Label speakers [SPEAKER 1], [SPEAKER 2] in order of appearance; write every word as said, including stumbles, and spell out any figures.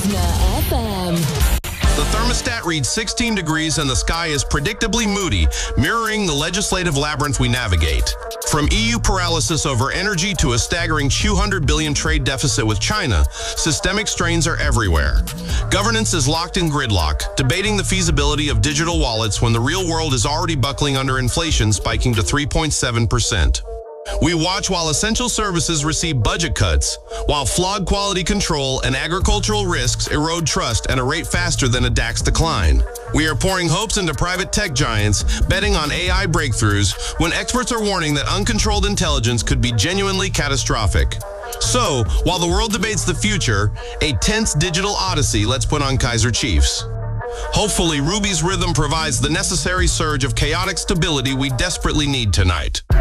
[SPEAKER 1] Listener F M.
[SPEAKER 2] The thermostat reads sixteen degrees and the sky is predictably moody, mirroring the legislative labyrinth we navigate. From E U paralysis over energy to a staggering two hundred billion dollars trade deficit with China, systemic strains are everywhere. Governance is locked in gridlock, debating the feasibility of digital wallets when the real world is already buckling under inflation spiking to three point seven percent. We watch while essential services receive budget cuts, while flawed quality control and agricultural risks erode trust at a rate faster than a DAX decline. We are pouring hopes into private tech giants, betting on A I breakthroughs, when experts are warning that uncontrolled intelligence could be genuinely catastrophic. So, while the world debates the future, a tense digital odyssey let's put on Kaiser Chiefs. Hopefully, Ruby's rhythm provides the necessary surge of chaotic stability we desperately need tonight.